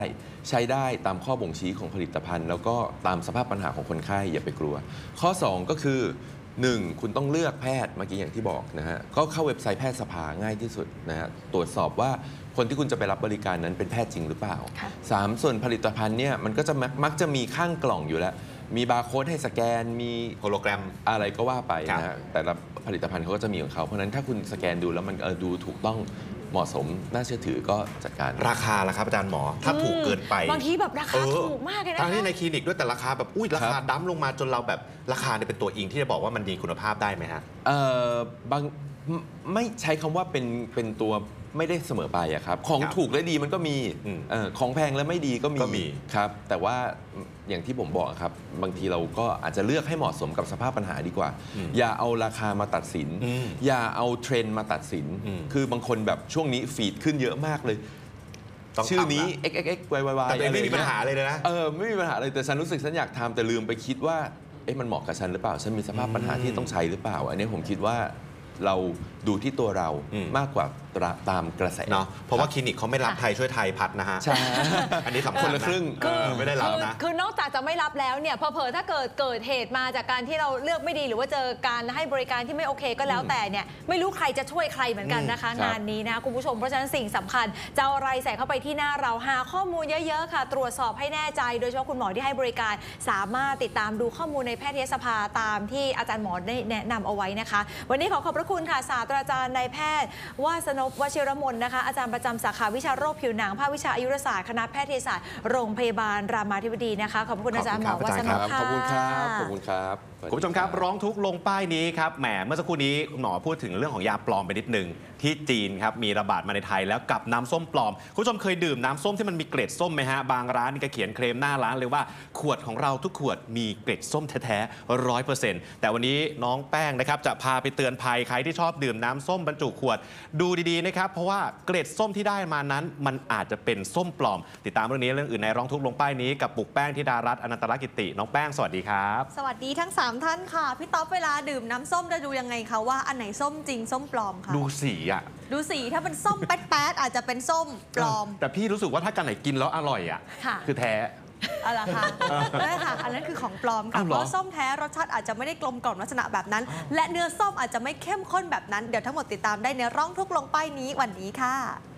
ใช้ได้ตามข้อบ่งชี้ของผลิตภัณฑ์แล้วก็ตามสภาพปัญหาของคนไข้อย่าไปกลัวข้อ2ก็คือ1คุณต้องเลือกแพทย์เมื่อกี้อย่างที่บอกนะฮะก็เข้าเว็บไซต์แพทยสภาง่ายที่สุดนะฮะตรวจสอบว่าคนที่คุณจะไปรับบริการนั้นเป็นแพทย์จริงหรือเปล่า3ส่วนผลิตภัณฑ์เนี่ยมันก็จะมักจะมีข้างกล่องอยู่แล้วมีบาร์โค้ดให้สแกนมีโฮโลแกรมอะไรก็ว่าไปนะฮะแต่ละผลิตภัณฑ์เขาก็จะมีของเขาเพราะฉะนั้นถ้าคุณสแกนดูแล้วมันดูถูกต้องเหมาะสมน่าเชื่อถือก็จัดการราคาล่ะครับอาจารย์หมอถ้าถูกเกินไปบางทีแบบราคาถูกมากเลยนะคะทั้งที่ในคลินิกด้วยแต่ราคาแบบราคาดั้มลงมาจนเราแบบราคาเนี่ยเป็นตัวอิงที่จะบอกว่ามันดีคุณภาพได้ไหมฮะบางไม่ใช้คำว่าเป็นตัวไม่ได้เสมอไปอะครับของถูกและดีมันก็มีของแพงและไม่ดีก็มีครับแต่ว่าอย่างที่ผมบอกครับบางทีเราก็อาจจะเลือกให้เหมาะสมกับสภาพปัญหาดีกว่าอย่าเอาราคามาตัดสินอย่าเอาเทรนด์มาตัดสินคือบางคนแบบช่วงนี้ฟีดขึ้นเยอะมากเลยชื่อนี้ xxx yy แต่ไม่มีปัญหาเลยนะไม่มีปัญหาเลยแต่ฉันรู้สึกฉันอยากทำแต่ลืมไปคิดว่ามันเหมาะกับฉันหรือเปล่าฉันมีสภาพปัญหาที่ต้องใช้หรือเปล่าอันนี้ผมคิดว่าเราดูที่ตัวเรามากกว่าตามกระแสเนาะเพราะว่าคลินิกเขาไม่รับไทยช่วยไทยพัดนะฮะใช่อันนี้สำคัญคนละครึ่งไม่ได้รับนะคือนอกจากจะไม่รับแล้วเนี่ยเผลอถ้าเกิดเหตุมาจากการที่เราเลือกไม่ดีหรือว่าเจอการให้บริการที่ไม่โอเคก็แล้วแต่เนี่ยไม่รู้ใครจะช่วยใครเหมือนกันนะคะงานนี้นะคุณผู้ชมเพราะฉะนั้นสิ่งสำคัญจะอะไรใส่เข้าไปที่หน้าเราหาข้อมูลเยอะๆค่ะตรวจสอบให้แน่ใจโดยเฉพาะคุณหมอที่ให้บริการสามารถติดตามดูข้อมูลในแพทยสภาตามที่อาจารย์หมอได้แนะนำเอาไว้นะคะวันนี้ขอบพระคุณค่ะศาสตราจารย์นายแพทย์วาสนพ วชิรมนนะคะอาจารย์ประจำสาขาวิชาโรคผิวหนังภาควิชาอายุรศาสตร์คณะแพทยศาสตร์โรงพยาบาลรามาธิบดีนะคะขอบคุณอาจารย์หมอวาสนพค่ะขอบคุณครับขอบคุณครับคุณผู้ชมครับร้องทุกข์ลงป้ายนี้ครับแหมเมื่อสักครู่นี้คุณหมอพูดถึงเรื่องของยาปลอมไปนิดนึงที่จีนครับมีระบาดมาในไทยแล้วกับน้ำส้มปลอมคุณผู้ชมเคยดื่มน้ำส้มที่มันมีเกล็ดส้มไหมฮะบางร้านนี่ก็เขียนเคลมหน้าร้านเลยว่าขวดของเราทุกขวดมีเกล็ดส้มแท้ๆ100%แต่วันนี้น้องแป้งนะครับจะพาไปเตือนภัยใครที่ชอบดื่มน้ำส้มบรรจุขวดดูดีๆนะครับเพราะว่าเกล็ดส้มที่ได้มานั้นมันอาจจะเป็นส้มปลอมติดตามเรื่องนี้เรื่องอื่นในร้องทุกข์ลงป้ายนี้กับปุกแป้งธิดารัตน์อนันตรกิติน้องแป้งสวัสดีครับสวัสดีทั้ง3ท่านค่ะพี่ต๊อบเวลาดื่มน้ำส้มจะดูยังไงคะว่าอันไหนส้มจริงส้มปลอมคะดูสีอะดูสีถ้าเป็นส้มแป๊ดๆอาจจะเป็นส้มปลอมแต่พี่รู้สึกว่าถ้ากันไหนกินแล้วอร่อยอะคือแท้อะไรคะไม่ค่ะอันนั้นคือของปลอมค่ะเพราะส้มแท้รสชาติอาจจะไม่ได้กลมกล่อมลักษณะแบบนั้นและเนื้อส้มอาจจะไม่เข้มข้นแบบนั้นเดี๋ยวทั้งหมดติดตามได้ในร้องทุกข์ลงป้ายนี้วันนี้ค่ะ